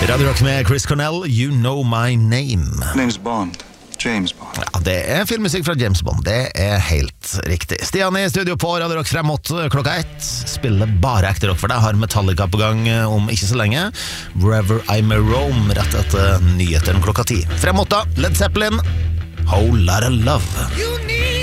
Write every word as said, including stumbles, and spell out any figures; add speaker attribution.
Speaker 1: Radio Rock med Chris Cornell, You Know My Name.
Speaker 2: Name's Bond. James Bond.
Speaker 1: Ja, det er filmmusikk fra James Bond, det er helt riktig. Stian i studio på Radio Rock frem mot klokka ett. Spiller bare ekte rock for deg, har Metallica på gang om ikke så lenge. Wherever I May Roam, rett etter nyheten klokka ti. Frem mot da, Led Zeppelin, Whole Lotta Love. You need